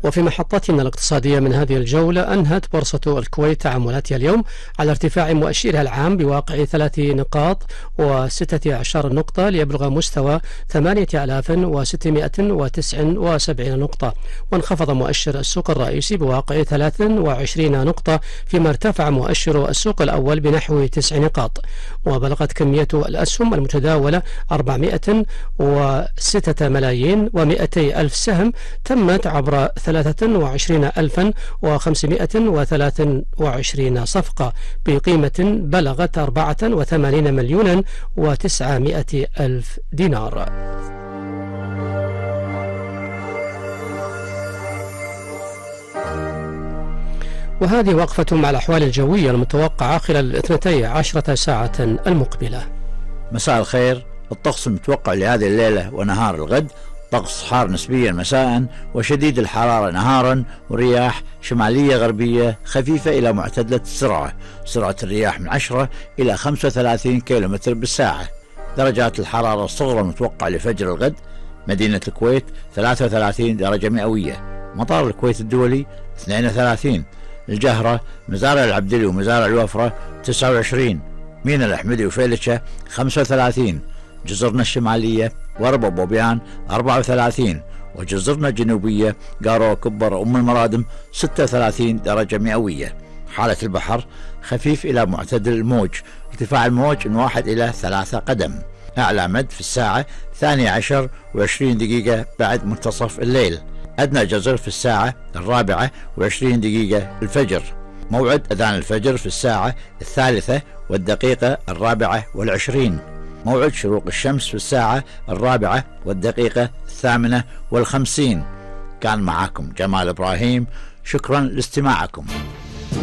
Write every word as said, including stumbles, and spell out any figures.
وفي محطتنا الاقتصادية من هذه الجولة، أنهت بورصة الكويت تعاملاتها اليوم على ارتفاع مؤشرها العام بواقع ثلاث نقاط وستة عشر نقطة ليبلغ مستوى ثمانية آلاف وستمائة وتسعة وسبعين نقطة، وانخفض مؤشر السوق الرئيسي بواقع ثلاث وعشرين نقطة، فيما ارتفع مؤشر السوق الأول بنحو تسع نقاط. وبلغت كمية الأسهم المتداولة أربعمائة وستة ملايين ومئتي ألف سهم، تمت عبر ثلاثة وعشرين ألفا وخمسمائة وثلاثة وعشرين صفقة بقيمة بلغت أربعة وثمانين مليونا وتسعمائة ألف دينار. وهذه وقفة مع الأحوال الجوية المتوقعة خلال الاثنتي عشرة ساعة المقبلة. مساء الخير. الطقس المتوقع لهذه الليلة ونهار الغد: طقس حار نسبيا مساء وشديد الحرارة نهارا، ورياح شمالية غربية خفيفة إلى معتدلة السرعة، سرعة الرياح من عشرة إلى خمسة وثلاثين كيلومتر بالساعة. درجات الحرارة الصغرى المتوقعة لفجر الغد: مدينة الكويت ثلاثة وثلاثين درجة مئوية، مطار الكويت الدولي اثنين وثلاثين، الجهرة، مزارع العبدلي ومزارع الوفرة تسعة وعشرين، مينا الأحمدي وفيلتشة خمسة وثلاثين، جزرنا الشمالية وربا بوبيان أربعة وثلاثين، وجزرنا الجنوبية قارو كبر أم المرادم ستة وثلاثين درجة مئوية. حالة البحر خفيف إلى معتدل الموج، ارتفاع الموج من واحد إلى ثلاثة قدم. أعلى مد في الساعة الثانية عشر وعشرين دقيقة بعد منتصف الليل. أدنى جزر في الساعة الرابعة وعشرين دقيقة الفجر. موعد أذان الفجر في الساعة الثالثة والدقيقة الرابعة والعشرين. موعد شروق الشمس في الساعة الرابعة والدقيقة الثامنة والخمسين. كان معكم جمال إبراهيم، شكرا لاستماعكم.